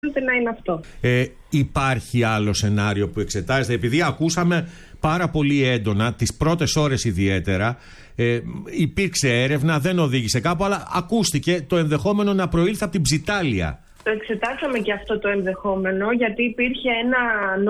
να είναι αυτό. Υπάρχει άλλο σενάριο που εξετάζεται? Επειδή ακούσαμε πάρα πολύ έντονα, τις πρώτες ώρες ιδιαίτερα, υπήρξε έρευνα, δεν οδήγησε κάπου, αλλά ακούστηκε το ενδεχόμενο να προήλθε από την Ψιτάλια. Το εξετάσαμε και αυτό το ενδεχόμενο, γιατί υπήρχε ένα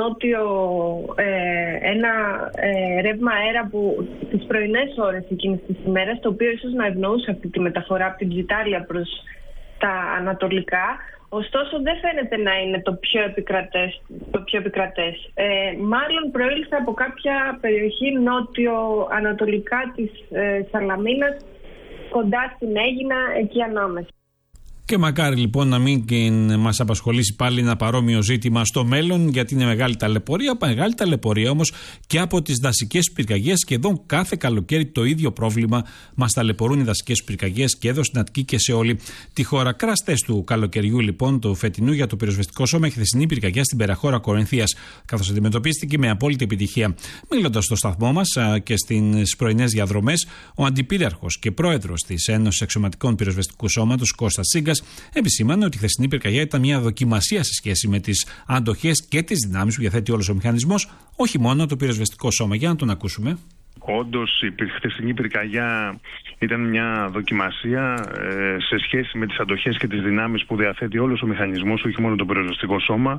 ρεύμα αέρα που τις πρωινές ώρες εκείνης της ημέρας, το οποίο ίσως να ευνοούσε αυτή τη μεταφορά από την Ψιτάλια προς τα ανατολικά. Ωστόσο δεν φαίνεται να είναι το πιο επικρατές. Μάλλον προήλθε από κάποια περιοχή νότιο-ανατολικά της Σαλαμίνας, κοντά στην Αίγινα, εκεί ανάμεσα. Και μακάρι λοιπόν να μην μας απασχολήσει πάλι ένα παρόμοιο ζήτημα στο μέλλον, γιατί είναι μεγάλη ταλαιπωρία. Μεγάλη ταλαιπωρία όμως και από τις δασικές πυρκαγιές. Σχεδόν κάθε καλοκαίρι το ίδιο πρόβλημα μας ταλαιπωρούν οι δασικές πυρκαγιές και εδώ στην Αττική και σε όλη τη χώρα. Κραστές του καλοκαιριού λοιπόν του φετινού για το πυροσβεστικό σώμα, η χθεσινή πυρκαγιά στην Περαχώρα Κορινθίας, καθώς αντιμετωπίστηκε με απόλυτη επιτυχία. Μιλώντας στο σταθμό μας και στις πρωινές διαδρομές, ο αντιπύριαρχος και πρόεδρος της Ένωσης Αξιωματικών Πυροσβεστικού Σώματος, Κώστας Τσίγκας, επισήμανε ότι η χθεσινή πυρκαγιά ήταν μια δοκιμασία σε σχέση με τις αντοχές και τις δυνάμεις που διαθέτει όλος ο μηχανισμός, όχι μόνο το πυροσβεστικό σώμα. Για να τον ακούσουμε. Όντως η χθεσινή πυρκαγιά ήταν μια δοκιμασία σε σχέση με τις αντοχές και τις δυνάμεις που διαθέτει όλος ο μηχανισμός, όχι μόνο το πυροσβεστικό σώμα.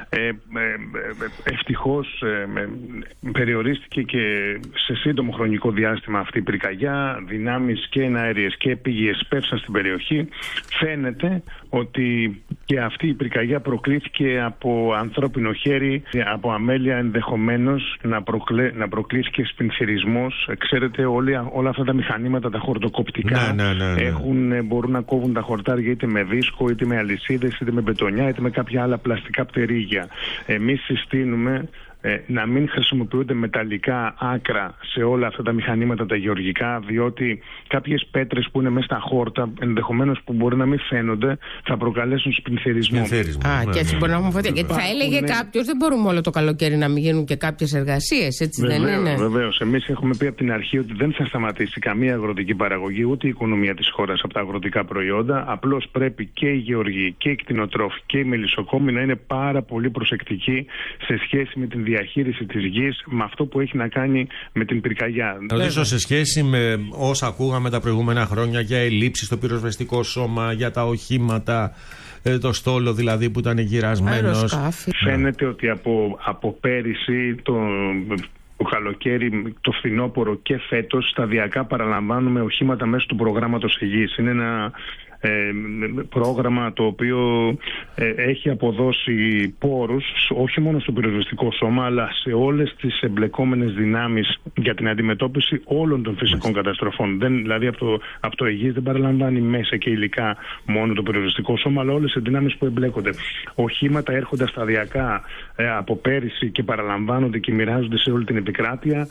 Ευτυχώς περιορίστηκε και σε σύντομο χρονικό διάστημα αυτή η πυρκαγιά. Δυνάμεις και εναέριες και επίγειες πέφτουν στην περιοχή. Φαίνεται ότι και αυτή η πυρκαγιά προκλήθηκε από ανθρώπινο χέρι, από αμέλεια, ενδεχομένως να προκλήθηκε σπινθυρισμός. Ξέρετε, όλα αυτά τα μηχανήματα, τα χορτοκοπτικά, μπορούν να κόβουν τα χορτάρια είτε με δίσκο, είτε με αλυσίδες, είτε με μπετονιά, είτε με κάποια άλλα πλαστικά πτερίγια. Εμείς συστήνουμε να μην χρησιμοποιούνται μεταλλικά άκρα σε όλα αυτά τα μηχανήματα τα γεωργικά, διότι κάποιες πέτρες που είναι μέσα στα χόρτα, ενδεχομένως που μπορεί να μην φαίνονται, θα προκαλέσουν σπινθυρισμό. Και έτσι μπορεί να έχουμε φωτιά. Γιατί θα έλεγε κάποιος, δεν μπορούμε όλο το καλοκαίρι να μην γίνουν και κάποιες εργασίες, έτσι δεν είναι? Βεβαίως. Εμείς έχουμε πει από την αρχή ότι δεν θα σταματήσει καμία αγροτική παραγωγή, ούτε η οικονομία της χώρας από τα αγροτικά προϊόντα. Απλώς πρέπει και οι γεωργοί και οι κτηνοτρόφοι και οι μελισσοκόμοι να είναι πάρα πολύ προσεκτικοί σε σχέση με την διαχείριση της γης, με αυτό που έχει να κάνει με την πυρκαγιά. Ρωτήσω σε σχέση με όσα ακούγαμε τα προηγούμενα χρόνια για ελλείψεις στο πυροσβεστικό σώμα, για τα οχήματα, το στόλο δηλαδή που ήταν γυρασμένος. Φαίνεται ότι από πέρυσι το καλοκαίρι, το φθινόπωρο και φέτος σταδιακά παραλαμβάνουμε οχήματα μέσω του προγράμματος υγιής. Είναι ένα πρόγραμμα το οποίο έχει αποδώσει πόρους όχι μόνο στο πυροσβεστικό σώμα, αλλά σε όλες τις εμπλεκόμενες δυνάμεις για την αντιμετώπιση όλων των φυσικών καταστροφών. Δηλαδή από το υγιής δεν παραλαμβάνει μέσα και υλικά μόνο το πυροσβεστικό σώμα, αλλά όλες τις δυνάμεις που εμπλέκονται. Οχήματα έρχονται σταδιακά από πέρυσι και παραλαμβάνονται και μοιράζονται σε όλη την επικράτεια.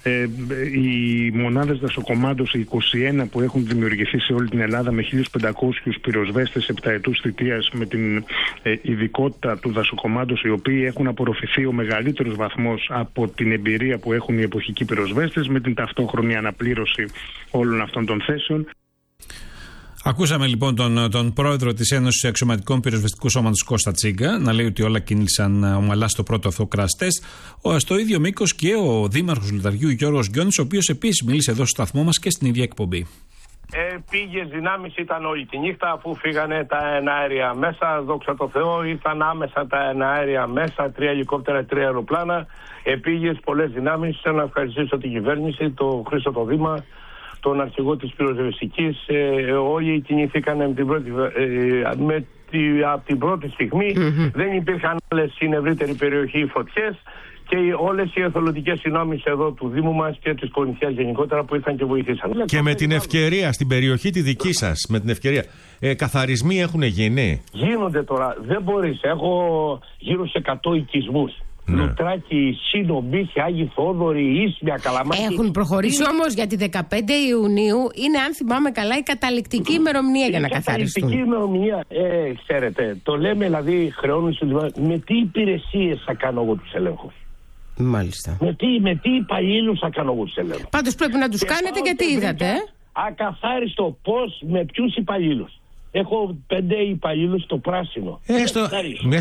Οι μονάδες δασοκομάντωση, οι 21 που έχουν δημιουργηθεί σε όλη την Ελλάδα με 1.500 πυροσβέστες επταετούς θητείας, με την ειδικότητα του δασοκομάντος, οι οποίοι έχουν απορροφηθεί ο μεγαλύτερος βαθμός από την εμπειρία που έχουν οι εποχικοί πυροσβέστες, με την ταυτόχρονη αναπλήρωση όλων αυτών των θέσεων. Ακούσαμε λοιπόν τον πρόεδρο της Ένωσης Αξιωματικών Πυροσβεστικού Σώματος, Κώστα Τσίγκα, να λέει ότι όλα κίνησαν ομαλά στο πρώτο αυτό κραστές. Στο ίδιο μήκος και ο δήμαρχος Λουταριού, Γιώργος Γκιόνης, ο οποίος επίσης μίλησε εδώ στο σταθμό μας και στην ίδια εκπομπή. Πήγες δυνάμεις ήταν όλη τη νύχτα, αφού φύγανε τα εναέρια μέσα. Δόξα τω Θεώ, ήρθαν άμεσα τα εναέρια μέσα, 3 ελικόπτερα, 3 αεροπλάνα. Πήγες πολλές δυνάμεις. Θέλω να ευχαριστήσω την κυβέρνηση, τον Χρήστο το Δήμα, τον αρχηγό της πυροσβεστικής. Όλοι κινηθήκαν από την πρώτη στιγμή. Δεν υπήρχαν άλλες στην ευρύτερη περιοχή φωτιές. Και όλες οι εθελοντικές δυνάμεις εδώ του Δήμου μας και της Κορινθίας γενικότερα που ήρθαν και βοηθήσαν. Και με την ευκαιρία, στην περιοχή τη δική σας, με την ευκαιρία, καθαρισμοί έχουν γίνει? Γίνονται τώρα, δεν μπορείς. Έχω γύρω σε 100 οικισμούς. Λουτράκι, Σύνο, Μπίχη, Άγιοι Θόδωροι, Ίσμια, Καλαμάκη. Έχουν προχωρήσει όμως, γιατί 15 Ιουνίου είναι, αν θυμάμαι καλά, η καταληκτική ημερομηνία για να καθαριστούν. Η καταληκτική ημερομηνία, ξέρετε, το λέμε δηλαδή, χρεώνουν με τι υπηρεσίες θα κάνω εγώ τους ελέγχους. Μάλιστα. Με τι υπαλλήλους θα κάνω εγώ τους ελέγχους. Πάντως πρέπει να τους κάνετε, γιατί είδατε. Ακαθάριστο πώς, με ποιους υπαλλήλους. Έχω 5 υπαλλήλους στο πράσινο. Μέσα